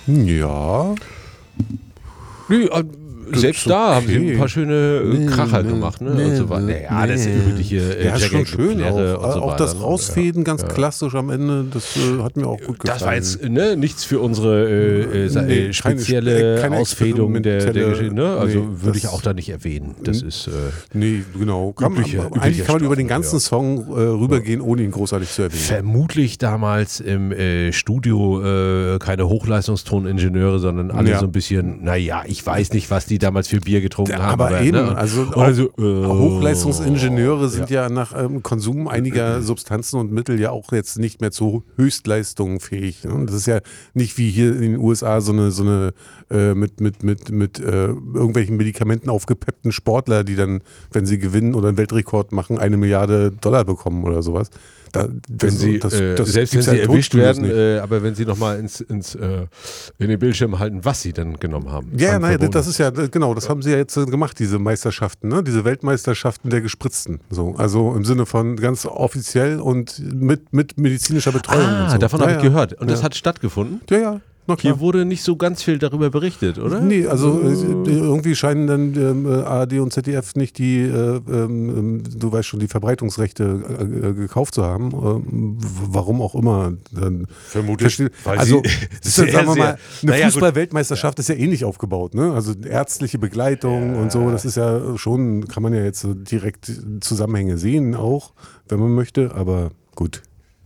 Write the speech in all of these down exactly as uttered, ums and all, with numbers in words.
Ja. Nee, äh, selbst da haben sie ein paar schöne äh, Kracher nee, gemacht, ne? Nee, und so weiter. Naja, nee. das übliche äh, Ja, ist schon schön. Auch, und so auch weiter, das ne? Rausfäden ganz ja. klassisch am Ende, das äh, hat mir auch gut gefallen. Das war jetzt ne, nichts für unsere äh, äh, Nee, äh, spezielle keine, keine Ausfädung der, der Geschichte. Ne? Also nee, würde ich das- auch da nicht erwähnen. Das ist äh, Nee, genau. Kann, Übliche- man- üblicher eigentlich kann man über Stoff, den ganzen ja. Song äh, rübergehen, ohne ihn großartig zu erwähnen. vermutlich damals im äh, Studio äh, keine Hochleistungstroningenieure, sondern alle Ja. so ein bisschen, naja, ich weiß nicht, was die damals für Bier getrunken haben. Aber eben, ne? also, Und auch, also, äh, Hochleistungsingenieure sind ja, nach ähm, Konsum einiger Substanzen und Mittel ja auch jetzt nicht mehr zu Höchstleistungen fähig. Ne? Das ist ja nicht wie hier in den U S A so eine, so eine äh, mit, mit, mit, mit äh, irgendwelchen Medikamenten aufgepeppten Sportler, die dann, wenn sie gewinnen oder einen Weltrekord machen, eine Milliarde Dollar bekommen oder sowas. Da, wenn das, sie, das, äh, das selbst wenn gibt's sie ja in erwischt Tonstudios werden, nicht. äh, aber wenn sie nochmal ins, ins, äh, in den Bildschirm halten, was sie dann genommen haben. Ja, an nein, Verboten. das ist ja, genau, das haben sie ja jetzt äh, gemacht, diese Meisterschaften, ne? Diese Weltmeisterschaften der Gespritzten. So. Also im Sinne von ganz offiziell und mit, mit medizinischer Betreuung. Ah, und so. davon ja, habe ich ja. gehört. Und ja. das hat stattgefunden? Ja, ja. Na klar. Hier wurde nicht so ganz viel darüber berichtet, oder? Nee, also äh, irgendwie scheinen dann ähm, äh, A R D und Z D F nicht die, äh, ähm, du weißt schon, die Verbreitungsrechte äh, äh, gekauft zu haben. Ähm, w- warum auch immer. Dann Vermutlich, Verste- weil also, sie ist ja, sehr, sagen wir sehr- mal, eine Naja, gut. Fußball-Weltmeisterschaft ist ja ähnlich aufgebaut. Ne? Also ärztliche Begleitung und so, das ist ja schon, kann man ja jetzt so direkt Zusammenhänge sehen auch, wenn man möchte, aber gut.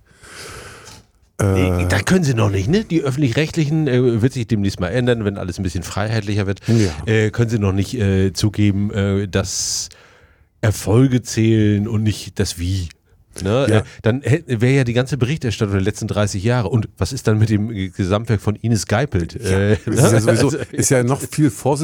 Nee, da können sie noch nicht, ne? Die Öffentlich-Rechtlichen, äh, wird sich demnächst mal ändern, wenn alles ein bisschen freiheitlicher wird, Ja. äh, können sie noch nicht äh, zugeben, äh, dass Erfolge zählen und nicht das Wie. Ne? Ja. Äh, dann wäre ja die ganze Berichterstattung der letzten dreißig Jahre. Und was ist dann mit dem Gesamtwerk von Ines Geipelt? Ja, Äh, es ist ja ne? sowieso, Also- ist ja noch viel